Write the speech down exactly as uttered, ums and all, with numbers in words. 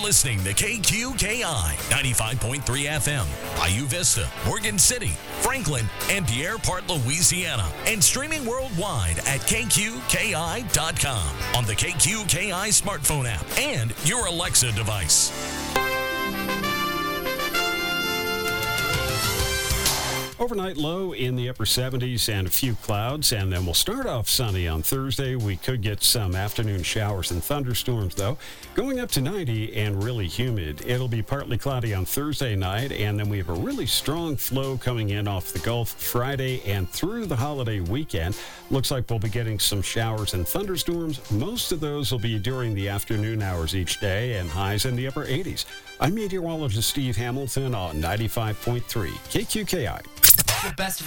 listening to K Q K I ninety-five point three F M, Bayou Vista, Morgan City, Franklin, and Pierre Part, Louisiana, and streaming worldwide at K Q K I dot com on the K Q K I smartphone app and your Alexa device. Overnight low in the upper seventies and a few clouds, and then we'll start off sunny on Thursday. We could get some afternoon showers and thunderstorms, though, going up to ninety and really humid. It'll be partly cloudy on Thursday night, and then we have a really strong flow coming in off the Gulf Friday and through the holiday weekend. Looks like we'll be getting some showers and thunderstorms. Most of those will be during the afternoon hours each day, and highs in the upper eighties. I'm meteorologist Steve Hamilton on ninety-five point three K Q K I. The best